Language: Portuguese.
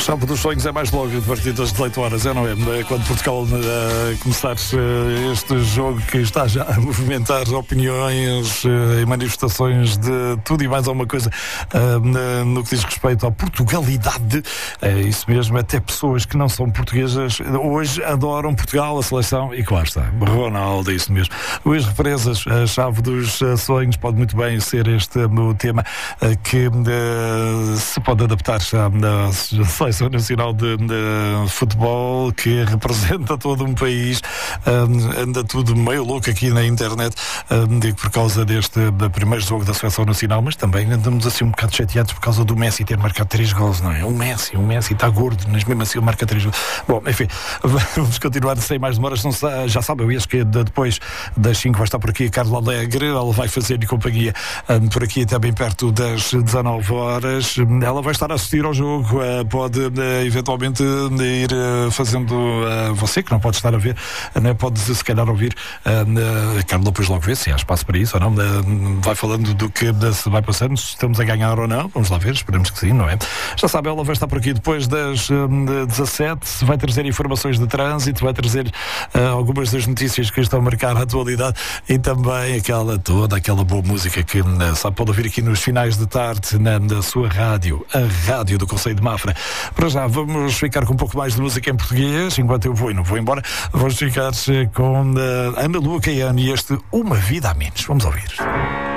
chave dos sonhos é mais logo, a partir das 18 horas, não é? Quando Portugal começar este jogo que está já a movimentar opiniões e manifestações de tudo e mais alguma coisa no que diz respeito à Portugalidade. É isso mesmo, até pessoas que não são portuguesas hoje adoram Portugal, a seleção, e claro está, Ronaldo, é isso mesmo. Luís Represas, a chave dos sonhos, pode muito bem ser este o tema que se pode adaptar à Seleção Nacional de Futebol, que representa todo um país. Anda tudo meio louco aqui na internet, digo, por causa deste primeiro jogo da Seleção Nacional, mas também andamos assim um bocado chateados por causa do Messi ter marcado 3 gols, não é? O Messi está gordo, mas mesmo assim ele marca 3 gols. Bom, enfim, vamos continuar sem mais demoras. Não sei, já sabem, eu acho que depois das 5 vai estar por aqui a Carla Alegre, ela vai fazer-lhe companhia por aqui até bem perto das 19 horas. Ela vai estar a assistir ao jogo, pode eventualmente ir fazendo, você que não pode estar a ver, pode se calhar ouvir a Carla, depois logo ver se há espaço para isso ou não, vai falando do que se vai passando, se estamos a ganhar ou não, vamos lá ver, esperamos que sim, não é? Já sabe, ela vai estar por aqui depois das 17, vai trazer informações de trânsito, vai trazer algumas das notícias que estão a marcar a atualidade e também toda aquela boa música que sabe, pode ouvir aqui nos finais de tarde na sua rádio, a rádio do Conselho de Mafra. Para já vamos ficar com um pouco mais de música em português, enquanto eu vou e não vou embora, vamos ficar com Ana Lu Caiano e este Uma Vida a Menos. Vamos ouvir.